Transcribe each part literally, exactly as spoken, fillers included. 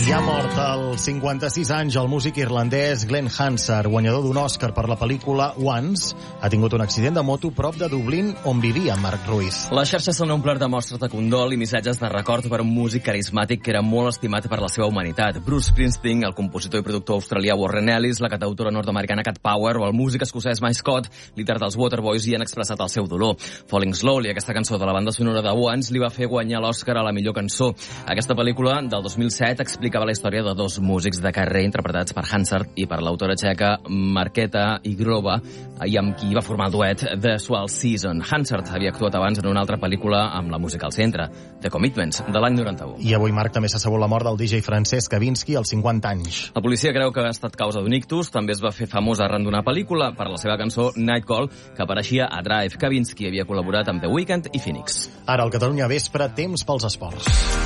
I ha mort als cinquanta-sis anys el músic irlandès Glenn Hansard, guanyador d'un Òscar per la pel·lícula Once. Ha tingut un accident de moto prop de Dublín, on vivia Marc Ruiz. Les xarxes s'han omplert de mostres de condol i missatges de record per un músic carismàtic que era molt estimat per la seva humanitat. Bruce Springsteen, el compositor i productor australià Warren Ellis, la cantautora nord-americana Cat Power o el músic escocès Mike Scott, líder dels Waterboys, hi han expressat el seu dolor. Falling Slowly, aquesta cançó de la banda sonora de Once, li va fer guanyar l'Òscar a la millor cançó. Aquesta pel·lícula, del dos mil set, explica la història de dos músics de carrer interpretats per Hansard i per l'autora txeca Markéta Igrova, i amb qui va formar el duet The Swell Season. Hansard havia actuat abans en una altra pel·lícula amb la música al centre, The Commitments, de l'any noranta-u. I avui, Marc, també s'ha sabut la mort del D J Francesc Kavinsky als cinquanta anys. La policia creu que ha estat causa d'un ictus. També es va fer famós arran d'una pel·lícula per la seva cançó Nightcall, que apareixia a Drive. Kavinsky havia col·laborat amb The Weeknd i Phoenix. Ara, al Catalunya Vespre, temps pels esports.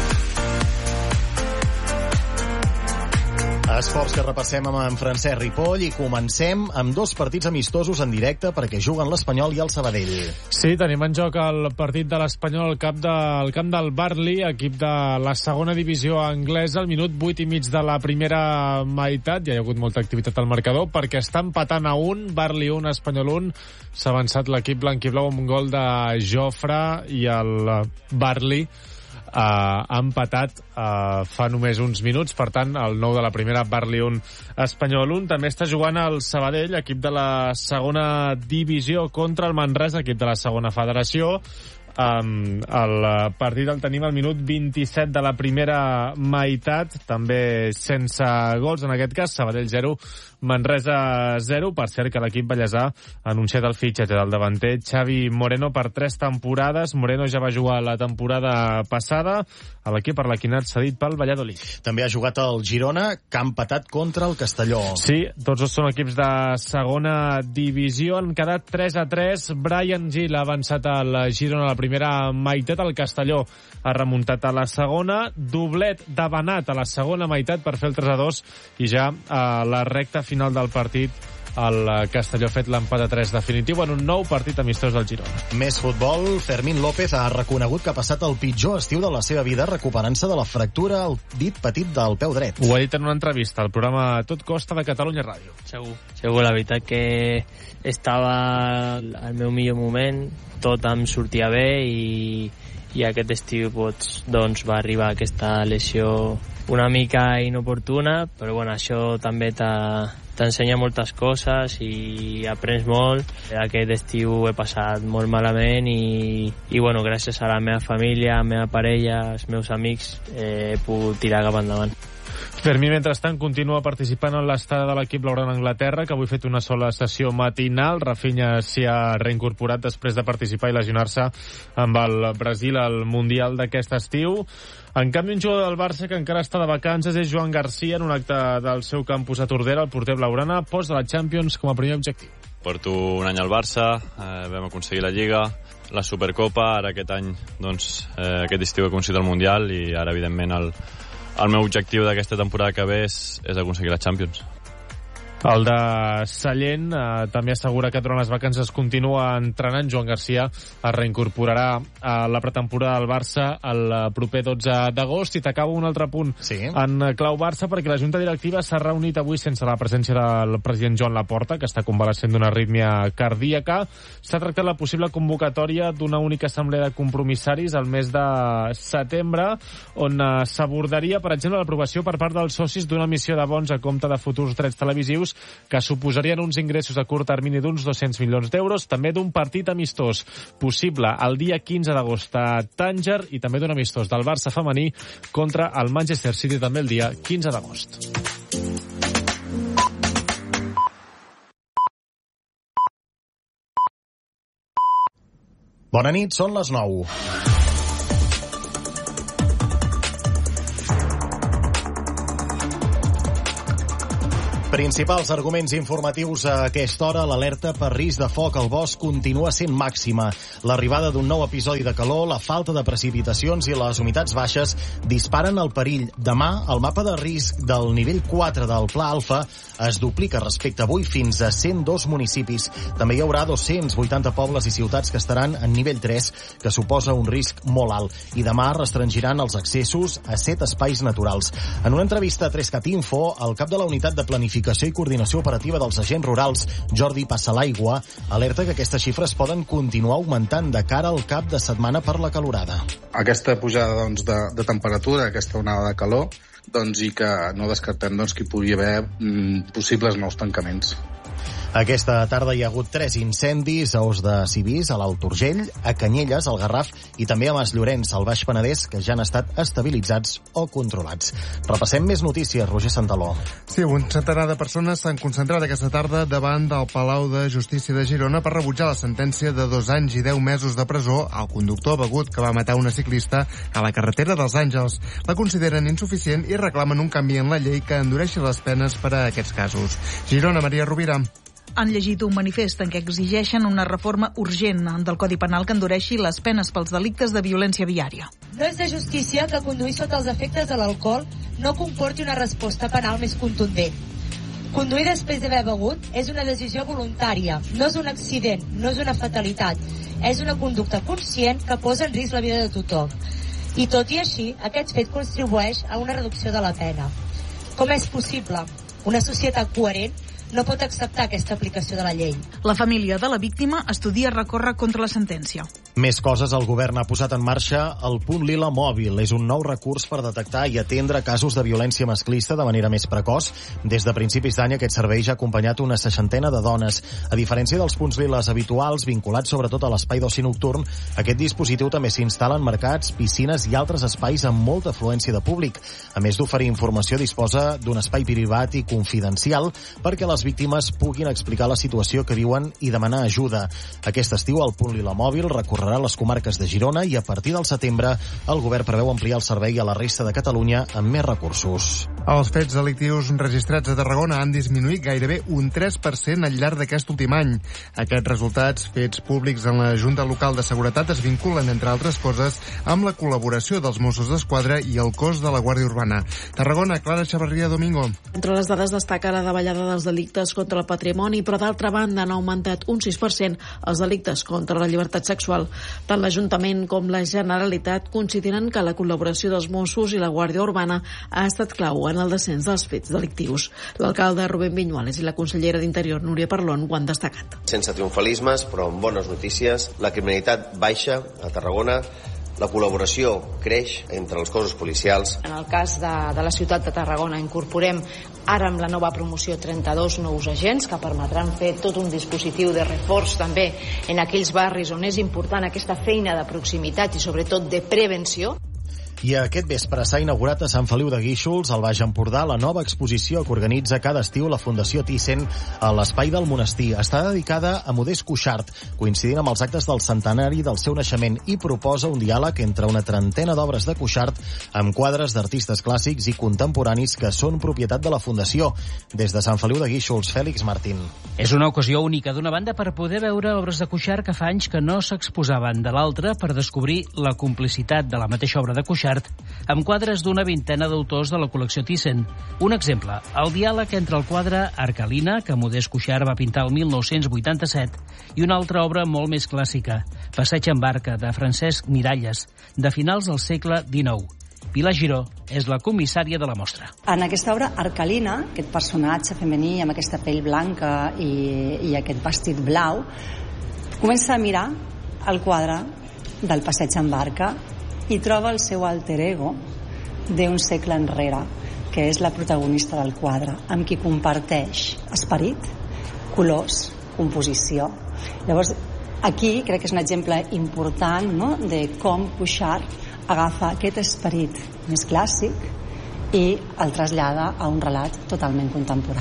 Esports que repassem amb en Francesc Ripoll i comencem amb dos partits amistosos en directe perquè juguen l'Espanyol i el Sabadell. Sí, tenim en joc el partit de l'Espanyol al camp, de, al camp del Burnley, equip de la segona divisió anglesa, al minut vuit i mig de la primera meitat. Ja hi ha hagut molta activitat al marcador perquè està empatant a un, Burnley un, Espanyol un. S'ha avançat l'equip blanquiblau amb un gol de Jofre i el Burnley Uh, ha empatat uh, fa només uns minuts. Per tant, el nou de la primera, Burnley un, Espanyol un. També està jugant el Sabadell, equip de la segona divisió, contra el Manresa, equip de la segona federació. Um, el partit el tenim al minut vint-i-set de la primera meitat, també sense gols en aquest cas. Sabadell zero, Manresa zero. Per cert que l'equip ballesà ha anunciat el fitxatge del davanter Xavi Moreno per tres temporades. Moreno ja va jugar la temporada passada a l'equip arlequinat cedit pel Valladolid. També ha jugat el Girona, que ha empatat contra el Castelló. Sí, tots dos són equips de segona divisió. Han quedat tres a tres. Brian Gil ha avançat al Girona a la primera meitat. El Castelló ha remuntat a la segona. Doblet de Benat a la segona meitat per fer el tres a dos, i ja a la recta final del partit el Castelló ha fet l'empat a tres definitiu en un nou partit amistós del Girona. Més futbol. Fermín López ha reconegut que ha passat el pitjor estiu de la seva vida recuperant-se de la fractura al dit petit del peu dret. Ho ha dit en una entrevista al programa Tot Costa de Catalunya Ràdio. Segur, segur, la veritat que estava al meu millor moment, tot em sortia bé i, i aquest estiu doncs, doncs va arribar aquesta lesió una mica inoportuna, però bueno, això també t'ha t'ensenya moltes coses i aprens molt. Aquest estiu he passat molt malament i, i bueno, gràcies a la meva família, a la meva parella, als meus amics, eh, he pogut tirar cap endavant. Fermí, mentrestant, continua participant en l'estada de l'equip blaugrana a Anglaterra, que avui ha fet una sola sessió matinal. Rafinha s'hi ha reincorporat després de participar i lesionar-se amb el Brasil al Mundial d'aquest estiu. En canvi, un jugador del Barça que encara està de vacances és Joan Garcia. En un acte del seu campus a Tordera, el porter blaugrana posa la Champions com a primer objectiu. Porto un any al Barça, eh, vam aconseguir la Lliga, la Supercopa, ara aquest any, doncs, eh, aquest estiu he aconseguit el Mundial i ara, evidentment, el, el meu objectiu d'aquesta temporada que ve és, és aconseguir la Champions. El de Sallent eh, també assegura que durant les vacances continua entrenant. Joan Garcia es reincorporarà a la pretemporada del Barça el proper dotze d'agost. I t'acabo un altre punt sí. en clau Barça, perquè la Junta Directiva s'ha reunit avui sense la presència del president Joan Laporta, que està convalescent d'una arrítmia cardíaca. S'ha tractat la possible convocatòria d'una única assemblea de compromissaris al mes de setembre, on eh, s'abordaria, per exemple, l'aprovació per part dels socis d'una emissió de bons a compte de futurs drets televisius que suposarien uns ingressos a curt termini d'uns dos-cents milions d'euros, també d'un partit amistós possible el dia quinze d'agost a Tànger i també d'un amistós del Barça femení contra el Manchester City també el dia quinze d'agost. Bona nit, són les nou. Principals arguments informatius a aquesta hora. L'alerta per risc de foc al bosc continua sent màxima. L'arribada d'un nou episodi de calor, la falta de precipitacions i les humitats baixes disparen el perill. Demà, el mapa de risc del nivell quatre del Pla Alfa es duplica respecte a avui fins a cent dos municipis. També hi haurà dos-cents vuitanta pobles i ciutats que estaran en nivell tres, que suposa un risc molt alt. I demà restringiran els accessos a set espais naturals. En una entrevista a tres cat info, el cap de la unitat de planificació i coordinació operativa dels agents rurals, Jordi Passalaigua, alerta que aquestes xifres poden continuar augmentant de cara al cap de setmana per la calorada. Aquesta pujada doncs, de, de temperatura, aquesta onada de calor, doncs, i que no descartem doncs, que hi pugui haver mm, possibles nous tancaments. Aquesta tarda hi ha hagut tres incendis a Os de Civís, a l'Alt Urgell, a Canyelles, al Garraf, i també a Mas Llorenç, al Baix Penedès, que ja han estat estabilitzats o controlats. Repassem més notícies, Roger Santaló. Sí, un centenar de persones s'han concentrat aquesta tarda davant del Palau de Justícia de Girona per rebutjar la sentència de dos anys i deu mesos de presó al conductor begut que va matar una ciclista a la carretera dels Àngels. La consideren insuficient i reclamen un canvi en la llei que endureixi les penes per a aquests casos. Girona, Maria Rovira. Han llegit un manifest en què exigeixen una reforma urgent del Codi Penal que endureixi les penes pels delictes de violència viària. No és de justícia que conduir sota els efectes de l'alcohol no comporti una resposta penal més contundent. Conduir després d'haver begut és una decisió voluntària, no és un accident, no és una fatalitat. És una conducta conscient que posa en risc la vida de tothom. I tot i així, aquest fet contribueix a una reducció de la pena. Com és possible? Una societat coherent no pot acceptar aquesta aplicació de la llei. La família de la víctima estudia recórrer contra la sentència. Més coses. El govern ha posat en marxa el Punt Lila Mòbil. És un nou recurs per detectar i atendre casos de violència masclista de manera més precoç. Des de principis d'any aquest servei ja ha acompanyat una seixantena de dones. A diferència dels punts liles habituals, vinculats sobretot a l'espai d'oci nocturn, aquest dispositiu també s'instal·la en mercats, piscines i altres espais amb molta afluència de públic. A més d'oferir informació, disposa d'un espai privat i confidencial perquè les víctimes puguin explicar la situació que viuen i demanar ajuda. Aquest estiu el Punt Lila Mòbil recorrerà les comarques de Girona i a partir del setembre el govern preveu ampliar el servei a la resta de Catalunya amb més recursos. Els fets delictius registrats a Tarragona han disminuït gairebé un tres per cent al llarg d'aquest últim any. Aquests resultats, fets públics en la Junta Local de Seguretat, es vinculen, entre altres coses, amb la col·laboració dels Mossos d'Esquadra i el cos de la Guàrdia Urbana. Tarragona, Clara Xavarria Domingo. Entre les dades destaca la davallada dels delictes contra el patrimoni, però d'altra banda han augmentat un sis per cent els delictes contra la llibertat sexual. Tant l'Ajuntament com la Generalitat consideren que la col·laboració dels Mossos i la Guàrdia Urbana ha estat clau en el descens dels fets delictius. L'alcalde Rubén Viñuales i la consellera d'Interior Núria Parlon ho han destacat. Sense triomfalismes, però amb bones notícies, la criminalitat baixa a Tarragona. La col·laboració creix entre els cossos policials. En el cas de, de la ciutat de Tarragona incorporem ara amb la nova promoció trenta-dos nous agents que permetran fer tot un dispositiu de reforç també en aquells barris on és important aquesta feina de proximitat i sobretot de prevenció. I aquest vespre s'ha inaugurat a Sant Feliu de Guíxols, al Baix Empordà, la nova exposició que organitza cada estiu la Fundació Thyssen a l'Espai del Monestir. Està dedicada a Modest Cuixart, coincidint amb els actes del centenari del seu naixement, i proposa un diàleg entre una trentena d'obres de Cuixart amb quadres d'artistes clàssics i contemporanis que són propietat de la Fundació. Des de Sant Feliu de Guíxols, Fèlix Martín. És una ocasió única, d'una banda, per poder veure obres de Cuixart que fa anys que no s'exposaven, de l'altra, per descobrir la complicitat de la mateixa obra de Cuixart amb quadres d'una vintena d'autors de la col·lecció Thyssen. Un exemple, el diàleg entre el quadre Arcalina, que Modest Cuixart va pintar el mil nou-cents vuitanta-set, i una altra obra molt més clàssica, Passeig en barca, de Francesc Miralles, de finals del segle dinou. Pilar Giró és la comissària de la mostra. En aquesta obra, Arcalina, aquest personatge femení amb aquesta pell blanca i, i aquest vestit blau, comença a mirar el quadre del Passeig en barca i troba el seu alter ego d'un segle enrere, que és la protagonista del quadre, amb qui comparteix esperit, colors, composició. Llavors, aquí crec que és un exemple important, no?, de com Cuixart agafa aquest esperit més clàssic i el trasllada a un relat totalment contemporani.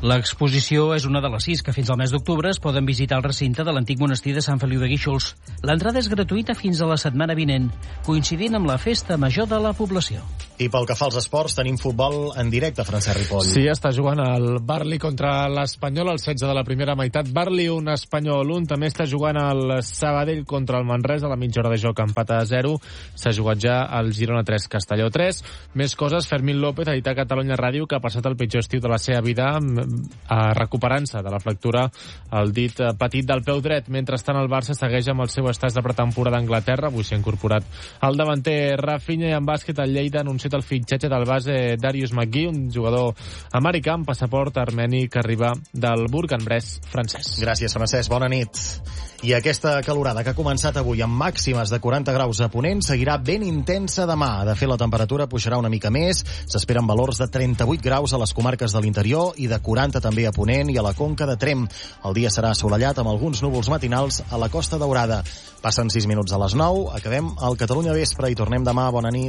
L'exposició és una de les sis que fins al mes d'octubre es poden visitar el recinte de l'antic monestir de Sant Feliu de Guíxols. L'entrada és gratuïta fins a la setmana vinent, coincidint amb la festa major de la població. I pel que fa als esports, tenim futbol en directe, Francesc Ripoll. Sí, està jugant el Barli contra l'Espanyol, el setze de la primera meitat. Barli un, Espanyol un. També està jugant el Sabadell contra el Manresa, a la mitja hora de joc, empat a zero. S'ha jugat ja el Girona tres, Castelló tres. Més coses, Fermín López ha dit a Catalunya Ràdio que ha passat el pitjor estiu de la seva vida recuperant-se de la fractura al dit petit del peu dret. Mentrestant, el Barça segueix amb el seu estàs de pretemporada a Anglaterra. Avui s'ha incorporat el davanter Rafinha, i en bàsquet el Lleida ha anunciat el fitxatge del base Darius McGee, un jugador americà amb passaport armeni que arriba del Bourg-en-Bresse francès. Gràcies, Francesc. Bona nit. I aquesta calorada que ha començat avui amb màximes de quaranta graus a Ponent seguirà ben intensa demà. De fet, la temperatura pujarà una mica més. S'esperen valors de trenta-vuit graus a les comarques de l'interior i de quaranta també a Ponent i a la Conca de Tremp. El dia serà assolellat amb alguns núvols matinals a la Costa Daurada. Passen sis minuts a les nou. Acabem al Catalunya Vespre i tornem demà. Bona nit.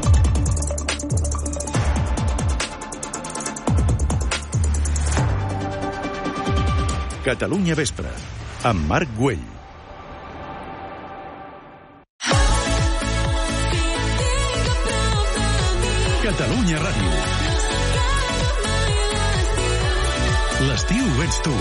Catalunya Vespre, amb Marc Güell. Catalunya Ràdio. L'estiu ets tu.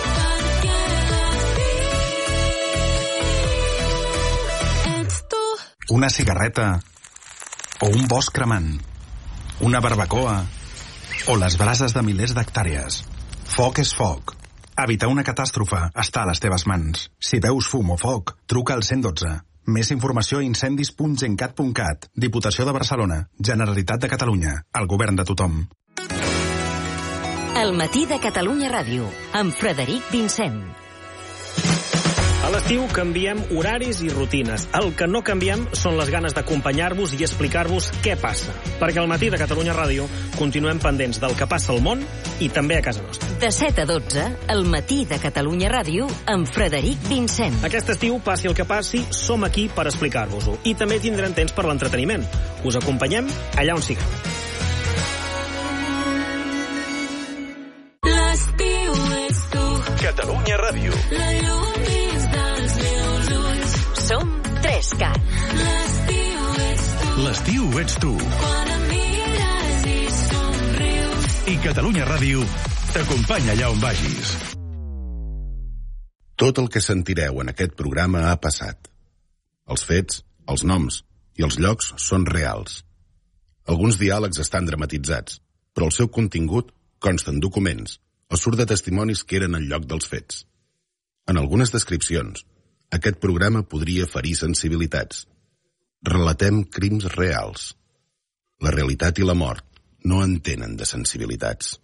Una cigarreta o un bosc cremant, una barbacoa o les brases de milers d'hectàrees. Foc és foc. Evitar una catàstrofe està a les teves mans. Si veus fum o foc, truca al cent dotze. Més informació a incendis punt gencat punt cat. Diputació de Barcelona. Generalitat de Catalunya. El govern de tothom. El matí de Catalunya Ràdio, amb Frederic Vincent. A l'estiu canviem horaris i rutines. El que no canviem són les ganes d'acompanyar-vos i explicar-vos què passa. Perquè al matí de Catalunya Ràdio continuem pendents del que passa al món i també a casa nostra. De set a dotze, el matí de Catalunya Ràdio amb Frederic Vincent. Aquest estiu, passi el que passi, som aquí per explicar-vos-ho. I també tindrem temps per l'entreteniment. Us acompanyem allà on sigueu. L'estiu ets tu. Catalunya Ràdio. La llum dins dels meus ulls. Som Trescat. L'estiu ets tu. L'estiu ets tu. Quan em mires i somrius. I Catalunya Ràdio t'acompanya allà on vagis. Tot el que sentireu en aquest programa ha passat. Els fets, els noms i els llocs són reals. Alguns diàlegs estan dramatitzats, però el seu contingut consta en documents o surt de testimonis que eren al lloc dels fets. En algunes descripcions, aquest programa podria ferir sensibilitats. Relatem crims reals. La realitat i la mort no entenen de sensibilitats.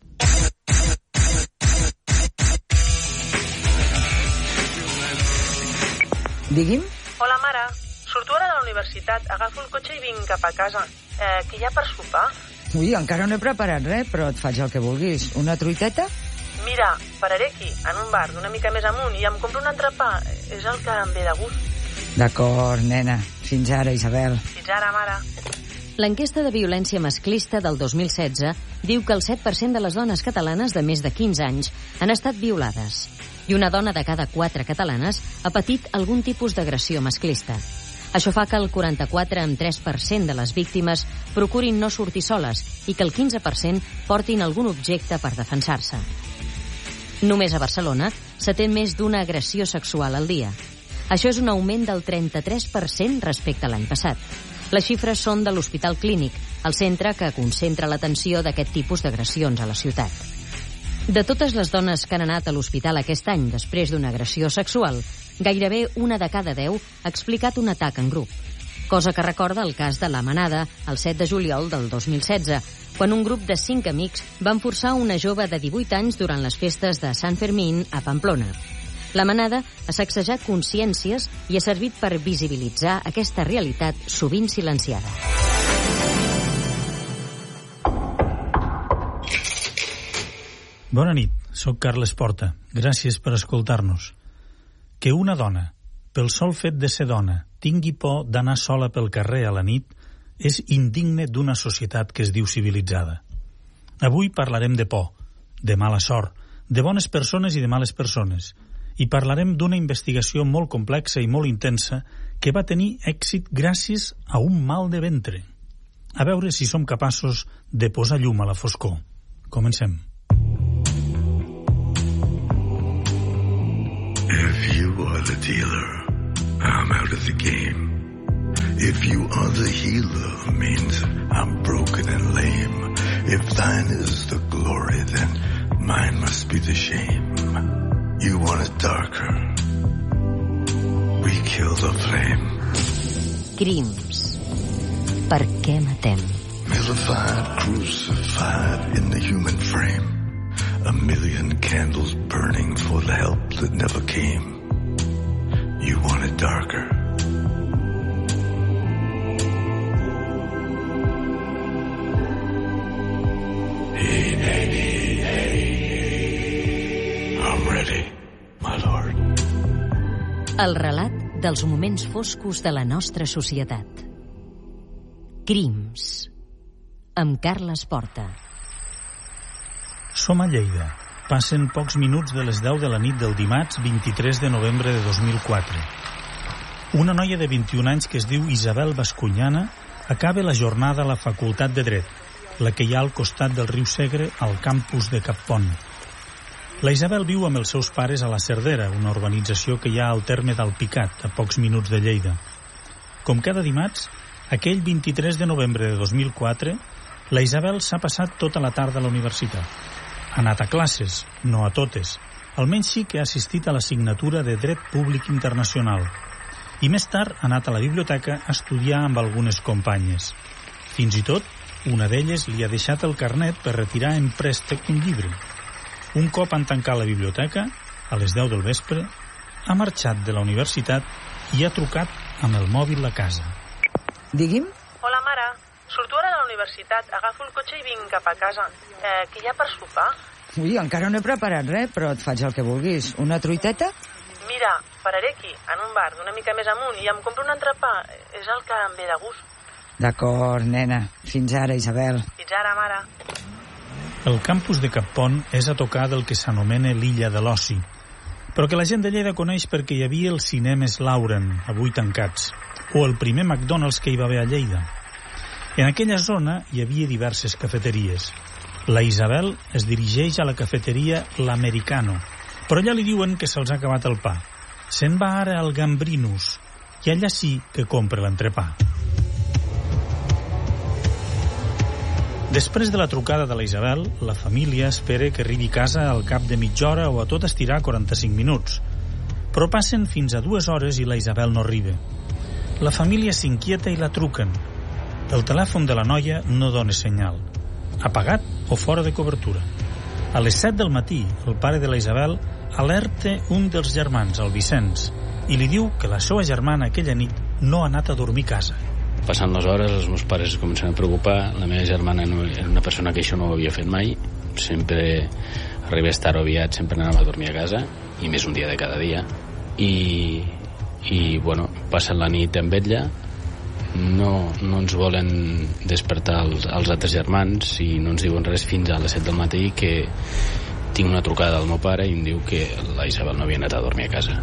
Digui'm? Hola, mare. Surto ara de la universitat, agafo el cotxe i vinc cap a casa. Eh, què hi ha per sopar? Ui, encara no he preparat res, però et faig el que vulguis. Una truiteta? Mira, pararé aquí, en un bar d'una mica més amunt, i em compro un entrepà. És el que em ve de gust. D'acord, nena. Fins ara, Isabel. Fins ara, mare. L'enquesta de violència masclista del dos mil setze diu que el set per cent de les dones catalanes de més de quinze anys han estat violades. I una dona de cada quatre catalanes ha patit algun tipus d'agressió masclista. Això fa que el quaranta-quatre coma tres per cent de les víctimes procurin no sortir soles i que el quinze per cent portin algun objecte per defensar-se. Només a Barcelona s'atén més d'una agressió sexual al dia. Això és un augment del trenta-tres per cent respecte a l'any passat. Les xifres són de l'Hospital Clínic, el centre que concentra l'atenció d'aquest tipus d'agressions a la ciutat. De totes les dones que han anat a l'hospital aquest any després d'una agressió sexual, gairebé una de cada deu ha explicat un atac en grup. Cosa que recorda el cas de la Manada, el set de juliol del dos mil setze, quan un grup de cinc amics van forçar una jove de divuit anys durant les festes de Sant Fermín a Pamplona. La Manada ha sacsejat consciències i ha servit per visibilitzar aquesta realitat sovint silenciada. Bona nit, sóc Carles Porta. Gràcies per escoltar-nos. Que una dona, pel sol fet de ser dona, tingui por d'anar sola pel carrer a la nit és indigne d'una societat que es diu civilitzada. Avui parlarem de por, de mala sort, de bones persones i de males persones, i parlarem d'una investigació molt complexa i molt intensa que va tenir èxit gràcies a un mal de ventre. A veure si som capaços de posar llum a la foscor. Comencem. If you are the dealer, I'm out of the game. If you are the healer, means I'm broken and lame. If thine is the glory, then mine must be the shame. You want it darker. We kill the flame. Crims. Per què matem? Vilified, crucified in the human frame. A million candles burning for the help that never came. You want it darker. Hey, hey, hey, hey. I'm ready, my lord. El relat dels moments foscos de la nostra societat. Crims. Amb Carles Porta. Som a Lleida. Passen pocs minuts de les deu de la nit del dimarts vint-i-tres de novembre de dos mil quatre. Una noia de vint-i-un anys que es diu Isabel Bascuñana acaba la jornada a la Facultat de Dret, la que hi ha al costat del riu Segre al campus de Cappont. La Isabel viu amb els seus pares a la Cerdera, una urbanització que hi ha al terme d'Alpicat, a pocs minuts de Lleida. Com cada dimarts, aquell vint-i-tres de novembre de dos mil quatre, la Isabel s'ha passat tota la tarda a la universitat. Ha anat a classes, no a totes. Almenys sí que ha assistit a l'assignatura de Dret Públic Internacional. I més tard ha anat a la biblioteca a estudiar amb algunes companyes. Fins i tot, una d'elles li ha deixat el carnet per retirar en préstec un llibre. Un cop han tancat la biblioteca, a les deu del vespre, ha marxat de la universitat i ha trucat amb el mòbil a casa. Digui'm? Hola, mare. Surto ara de la universitat, agafo el cotxe i vinc cap a casa. Eh, què hi ha per sopar? Ui, encara no he preparat res, però et faig el que vulguis. Una truiteta? Mira, pararé aquí, en un bar d'una mica més amunt, i em compro un entrepà. És el que em ve de gust. D'acord, nena. Fins ara, Isabel. Fins ara, mare. El campus de Cappont és a tocar del que s'anomena l'illa de l'Oci, però que la gent de Lleida coneix perquè hi havia els cinemes Lauren, avui tancats, o el primer McDonald's que hi va haver a Lleida. En aquella zona hi havia diverses cafeteries. La Isabel es dirigeix a la cafeteria L'Americano, però allà li diuen que se'ls ha acabat el pa. Se'n va ara al Gambrinus, i allà sí que compra l'entrepà. Després de la trucada de la Isabel, la família espera que arribi a casa al cap de mitja hora o a tot estirar quaranta-cinc minuts. Però passen fins a dues hores i la Isabel no arriba. La família s'inquieta i la truquen. El telèfon de la noia no dona senyal. Apagat o fora de cobertura. A les set del matí, el pare de la Isabel alerta un dels germans, el Vicenç, i li diu que la seva germana aquella nit no ha anat a dormir a casa. Passant les hores, els meus pares es comencen a preocupar. La meva germana no, era una persona que això no ho havia fet mai. Sempre arribés tard o aviat, sempre anava a dormir a casa, i més un dia de cada dia. I, i bueno, passen la nit amb ella. No, no ens volen despertar els, els altres germans i no ens diuen res fins a les set del matí, que tinc una trucada del meu pare i em diu que la Isabel no havia anat a dormir a casa.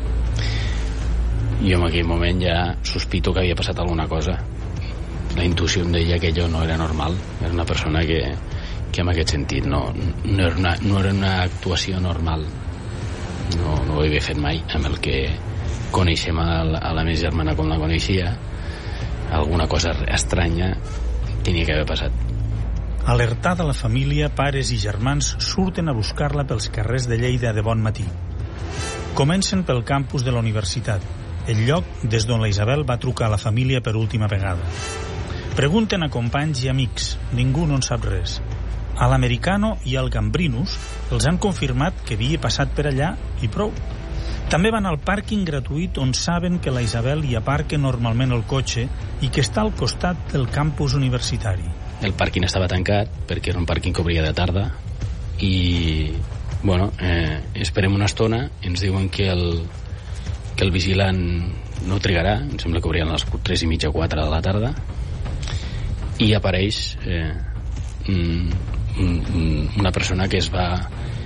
Jo en aquell moment ja sospito que havia passat alguna cosa. La intuïció em deia que allò no era normal. Era una persona que, que en aquest sentit no, no, era una, no era una actuació normal. No, no ho havia fet mai. Amb el que coneixem a la, a la meva germana com la coneixia, alguna cosa estranya tenia que haver passat. Alertada la família, pares i germans surten a buscar-la pels carrers de Lleida de bon matí. Comencen pel campus de la universitat, el lloc des d'on la Isabel va trucar a la família per última vegada. Pregunten a companys i amics, ningú no en sap res. A l'Americano i al Gambrinus els han confirmat que havia passat per allà i prou. També van al pàrquing gratuït on saben que la Isabel hi aparca normalment el cotxe i que està al costat del campus universitari. El pàrquing estava tancat perquè era un pàrquing que obria de tarda i, bueno, eh, esperem una estona, ens diuen que el, que el vigilant no trigarà, em sembla que obrien a les tres i mitja, quatre de la tarda, i apareix eh, una persona que es va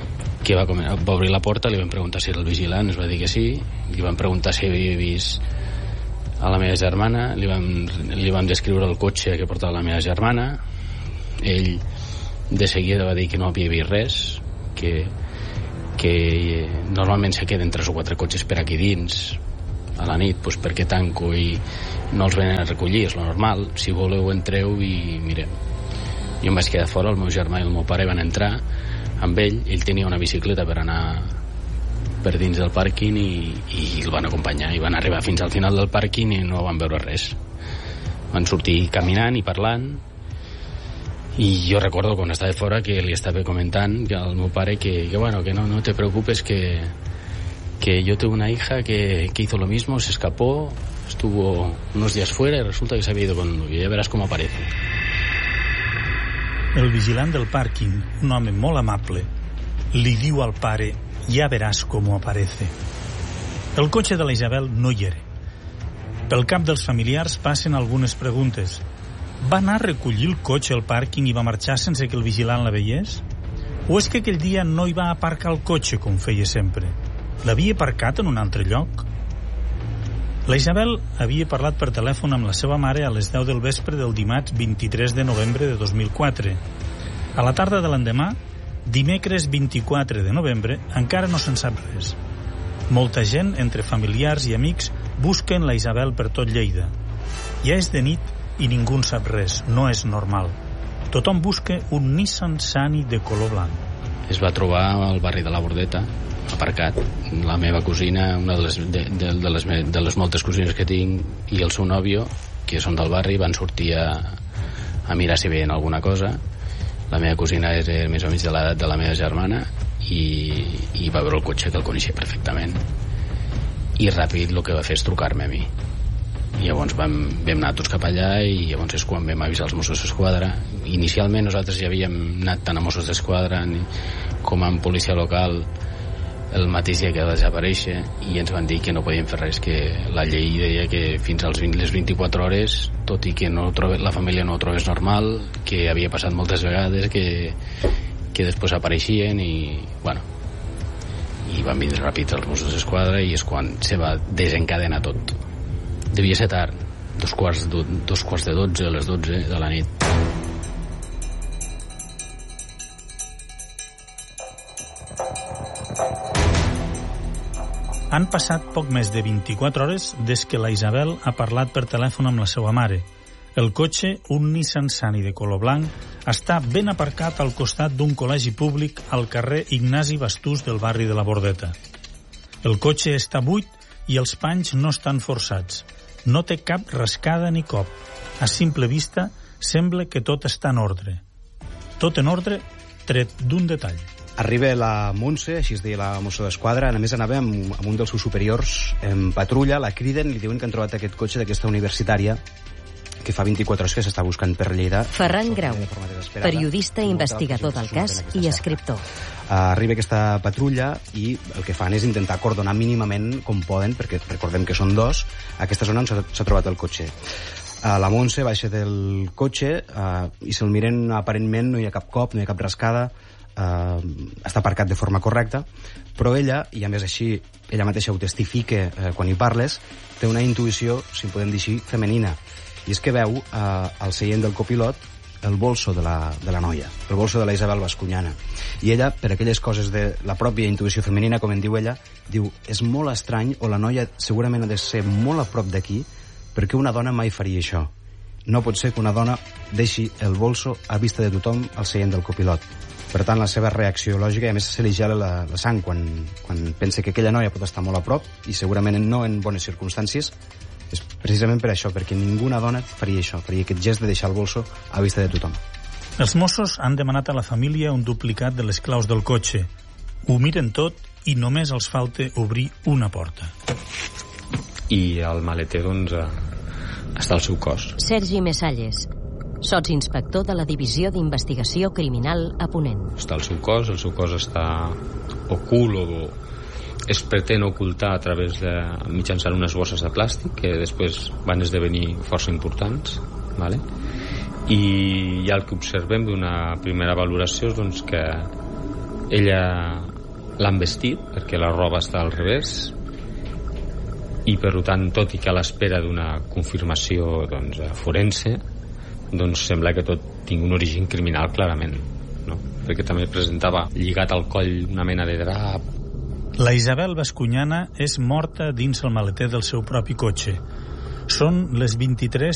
que va, va obrir la porta, li van preguntar si era el vigilant, es va dir que sí, li van preguntar si havia vist a la meva germana, li vam, li vam descriure el cotxe que portava la meva germana, ell de seguida va dir que no havia vist res, que, que normalment se queden tres o quatre cotxes per aquí dins a la nit, doncs perquè tanco i no els venen a recollir, és lo normal, si voleu entreu i mirem. Jo em vaig quedar fora, el meu germà i el meu pare van entrar amb ell, ell tenia una bicicleta per anar per dins del pàrquing i, i el van acompanyar i van arribar fins al final del pàrquing i no van veure res, van sortir caminant i parlant i jo recordo quan estava fora que li estava comentant al meu pare que, que bueno, que no, no te preocupes que, que yo tengo una hija que, que hizo lo mismo, se escapó, estuvo unos días fuera y resulta que se había ido con un novio, ya verás cómo aparece. El vigilant del pàrquing, un home molt amable, li diu al pare: ja veràs com aparece. El cotxe de la Isabel no hi era. Pel cap dels familiars passen algunes preguntes. Va anar a recollir el cotxe al pàrquing i va marxar sense que el vigilant la veiés? O és que aquell dia no hi va aparcar el cotxe com feia sempre? L'havia aparcat en un altre lloc? La Isabel havia parlat per telèfon amb la seva mare a les deu del vespre del dimarts vint-i-tres de novembre de dos mil quatre. A la tarda de l'endemà, dimecres vint-i-quatre de novembre, encara no se'n sap res. Molta gent, entre familiars i amics, busquen la Isabel per tot Lleida. Ja és de nit i ningú en sap res, no és normal. Tothom busca un Nissan Sunny de color blanc. Es va trobar al barri de la Bordeta, aparcat. La meva cosina, una de les, de, de, de, les, de les moltes cosines que tinc, i el seu nòvio, que són del barri, van sortir a, a mirar si veien alguna cosa. La meva cosina és més o menys de l'edat de la meva germana i, i va veure el cotxe, que el coneixia perfectament, i ràpid el que va fer és trucar-me a mi. I llavors vam, vam anar tots cap allà i llavors és quan vam avisar els Mossos d'Esquadra. Inicialment nosaltres ja havíem anat tant a Mossos d'Esquadra com a policia local el mateix dia que va desaparèixer i ens van dir que no podíem fer res, que la llei deia que fins als vint, les vint-i-quatre hores, tot i que no trobe, la família no ho trobés normal, que havia passat moltes vegades, que, que després apareixien i, bueno, i van vindre ràpid els Mossos d'Esquadra i és quan se va desencadenar tot. Devia ser tard, dos quarts, do, dos quarts de dotze, a les dotze de la nit. Han passat poc més de vint-i-quatre hores des que la Isabel ha parlat per telèfon amb la seva mare. El cotxe, un Nissan Sunny de color blanc, està ben aparcat al costat d'un col·legi públic al carrer Ignasi Bastús del barri de la Bordeta. El cotxe està buit i els panys no estan forçats. No té cap rascada ni cop. A simple vista, sembla que tot està en ordre. Tot en ordre, tret d'un detall. Arriba la Montse, així es deia la mosso d'Esquadra, a més anava amb, amb un dels seus superiors en patrulla, la criden i li diuen que han trobat aquest cotxe d'aquesta universitària que fa vint-i-quatre hores que s'està buscant per Lleida. Ferran Grau, periodista i investigador del cas i escriptor. Uh, arriba aquesta patrulla i el que fan és intentar coordonar mínimament com poden, perquè recordem que són dos, aquesta zona on s'ha trobat el cotxe. Uh, la Montse baixa del cotxe uh, i se'l miren, aparentment no hi ha cap cop, no hi ha cap rascada, Uh, està aparcat de forma correcta, però ella, i a més així ella mateixa ho testifica uh, quan hi parles, té una intuïció, si en podem dir així, femenina, i és que veu uh, al seient del copilot el bolso de la, de la noia, el bolso de la Isabel Bascuñana, i ella, per aquelles coses de la pròpia intuïció femenina, com en diu ella, diu, és molt estrany, o la noia segurament ha de ser molt a prop d'aquí, perquè una dona mai faria això. No pot ser que una dona deixi el bolso a vista de tothom al seient del copilot. Per tant, la seva reacció lògica, i a més se li gela la, la sang quan, quan pensa que aquella noia pot estar molt a prop, i segurament no en bones circumstàncies, és precisament per això, perquè ninguna dona faria això, faria aquest gest de deixar el bolso a vista de tothom. Els Mossos han demanat a la família un duplicat de les claus del cotxe. Ho miren tot i només els falta obrir una porta. I el maleter, doncs, està al seu cos. Sergi Mesalles, sotsinspector de la Divisió d'Investigació Criminal a Ponent. Està al seu cos, el seu cos està ocult o es pretén ocultar a través de mitjançant unes bosses de plàstic que després van esdevenir força importants, vale? I ja el que observem d'una primera valoració és doncs, que ella l'han vestit, perquè la roba està al revés, i per tant, tot i que a l'espera d'una confirmació doncs, forense, doncs sembla que tot tingui un origen criminal clarament, no? Perquè també presentava lligat al coll una mena de drap. La Isabel Bascuñana és morta dins el maleter del seu propi cotxe. Són les vint-i-tres